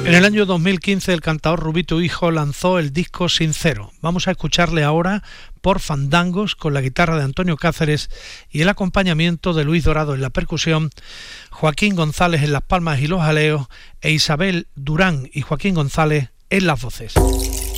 En el año 2015 el cantador Rubito Hijo lanzó el disco Sincero. Vamos a escucharle ahora por fandangos con la guitarra de Antonio Cáceres y el acompañamiento de Luis Dorado en la percusión, Joaquín González en las palmas y los aleos e Isabel Durán y Joaquín González en las voces.